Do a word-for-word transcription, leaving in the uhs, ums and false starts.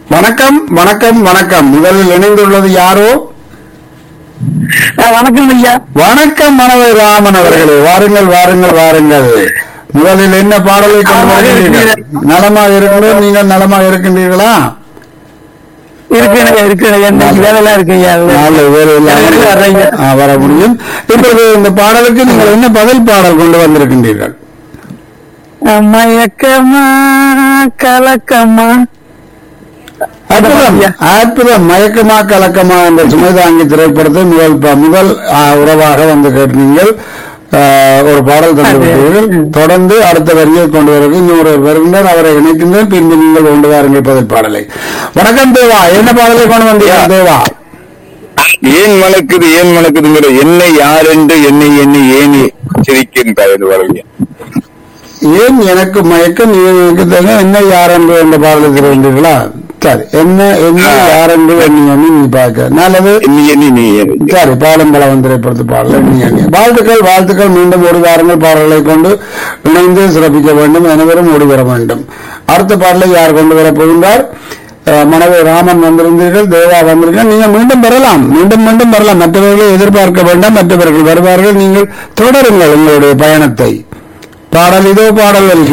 வணக்கம் வணக்கம் வணக்கம். முதலில் இணைந்துள்ளது யாரோ? வணக்கம் ஐயா. வணக்கம் மனவை ராமன் அவர்களே, வாருங்கள் வாருங்கள் வாருங்கள். முதலில் என்ன பாடலை கொண்டு வருகிறீர்கள்? நலமாக இருக்கிறோம், நீங்கள் நலமாக இருக்கின்றீர்களா? இருக்கிறேன் இருக்கிறேன் வேலையெல்லாம் இருக்கு ஐயா. நாளை வேறு எல்லாம் ஆ, வர முடியும். இப்போது இந்த பாடலுக்கு நீங்கள் என்ன பதில் பாடல் கொண்டு வந்திருக்கின்றீர்கள்? மயக்கமா கலக்கமா. அற்புதம் அற்புதம். மயக்கமா கலக்கமா என்ற சுமைதாங்கி திரைப்படத்தை முதல் ப- முதல் ஆ, உறவாக வந்து கேட்டீர்கள். ஆ, ஒரு பாடல் தந்திருக்கிறீர்கள். தொடர்ந்து அடுத்த வரியை கொண்டு வருவது இன்னொரு வருகின்றார், அவரை இணைக்கின்றேன். பின்பு நீங்கள் கொண்டு வாருங்கள் பதில் பாடலை. வணக்கம் தேவா, என்ன பாடலை கொண்டு வந்தீர்கள் தேவா? ஏன் மணக்குது ஏன் மணக்குதுங்கிற என்னை யார் என்று என்னை எண்ணி ஏனி சிரிக்கின்றார் என்று வரவில்லை. ஏன் எனக்கு மயக்கம், ஏன் எனக்கு தெரியும், என்ன யார் என்று என்ற பாடலை தெரிவித்தீர்களா? சரி, என்ன என்ன யார் என்று எண்ணி எண்ணி நீ பார்க்க நல்லது. எண்ணி எண்ணி நீ ஏனி. சரி, பாலம் பலம் திரைப்படத்து பாடல் எண்ணி எண்ணி. வாழ்த்துக்கள் வாழ்த்துக்கள். மீண்டும் ஒரு வாரங்கள் பாடல்களை கொண்டு இணைந்து சிறப்பிக்க வேண்டும். அனைவரும் ஓடி வர வேண்டும். அடுத்த பாடலை யார் கொண்டு வரப் போகின்றார்? அஹ், மனைவி ராமன் வந்திருந்தீர்கள், தேவா வந்திருக்கீர்கள். நீங்கள் மீண்டும் வரலாம், மீண்டும் மீண்டும் வரலாம். மற்றவர்களை எதிர்பார்க்க வேண்டாம், மற்றவர்கள் வருவார்கள். நீங்கள் தொடருங்கள் உங்களுடைய பயணத்தை. பாடல் இதோ பாடல்